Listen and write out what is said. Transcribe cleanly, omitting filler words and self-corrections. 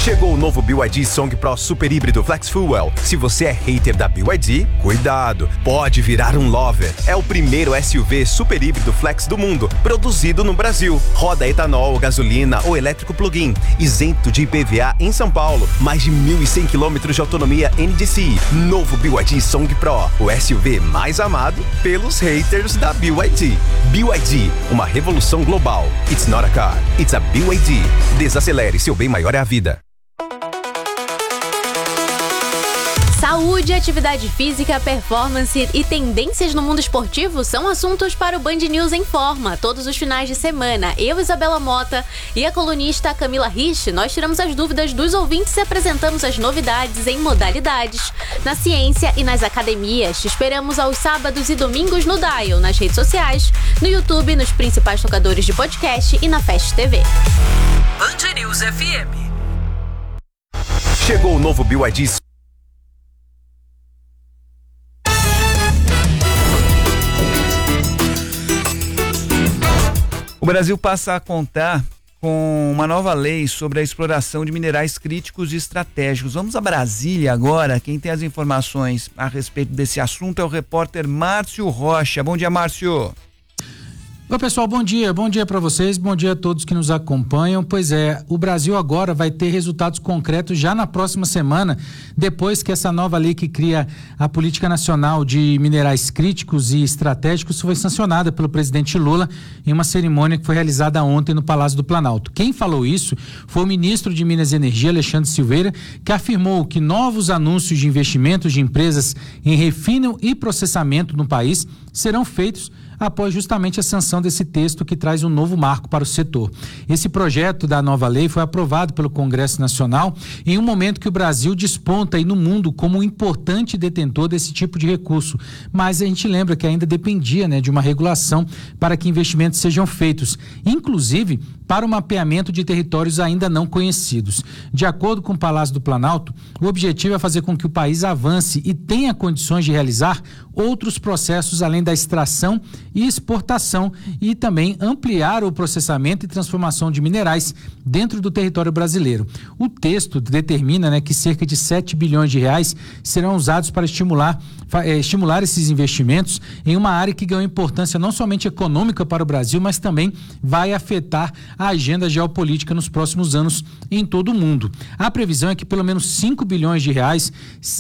Chegou o novo BYD Song Pro Super Híbrido Flex Fuel. Se você é hater da BYD, cuidado, pode virar um lover. É o primeiro SUV super híbrido flex do mundo, produzido no Brasil. Roda etanol, gasolina ou elétrico plug-in, isento de IPVA em São Paulo. Mais de 1.100 km de autonomia NDC. Novo BYD Song Pro, o SUV mais amado pelos haters da BYD. BYD, uma revolução global. It's not a car, it's a BYD. Desacelere, seu bem maior é a vida. Saúde, atividade física, performance e tendências no mundo esportivo são assuntos para o Band News em Forma. Todos os finais de semana, eu, Isabela Mota e a colunista Camila Rich, nós tiramos as dúvidas dos ouvintes e apresentamos as novidades em modalidades, na ciência e nas academias. Te esperamos aos sábados e domingos no Dial, nas redes sociais, no YouTube, nos principais tocadores de podcast e na Fast TV. Band News FM. Chegou o novo BYD. O Brasil passa a contar com uma nova lei sobre a exploração de minerais críticos e estratégicos. Vamos a Brasília agora. Quem tem as informações a respeito desse assunto é o repórter Márcio Rocha. Bom dia, Márcio. Oi, pessoal, bom dia para vocês, bom dia a todos que nos acompanham. Pois é, o Brasil agora vai ter resultados concretos já na próxima semana, depois que essa nova lei que cria a Política Nacional de Minerais Críticos e Estratégicos foi sancionada pelo presidente Lula em uma cerimônia que foi realizada ontem no Palácio do Planalto. Quem falou isso foi o ministro de Minas e Energia, Alexandre Silveira, que afirmou que novos anúncios de investimentos de empresas em refino e processamento no país serão feitos após justamente a sanção desse texto que traz um novo marco para o setor. Esse projeto da nova lei foi aprovado pelo Congresso Nacional em um momento que o Brasil desponta aí no mundo como um importante detentor desse tipo de recurso, mas a gente lembra que ainda dependia, de uma regulação para que investimentos sejam feitos, inclusive para o mapeamento de territórios ainda não conhecidos. De acordo com o Palácio do Planalto, o objetivo é fazer com que o país avance e tenha condições de realizar outros processos além da extração e exportação e também ampliar o processamento e transformação de minerais dentro do território brasileiro. O texto determina, que cerca de 7 bilhões de reais serão usados para estimular esses investimentos em uma área que ganhou importância não somente econômica para o Brasil, mas também vai afetar a agenda geopolítica nos próximos anos em todo o mundo. A previsão é que pelo menos 5 bilhões de reais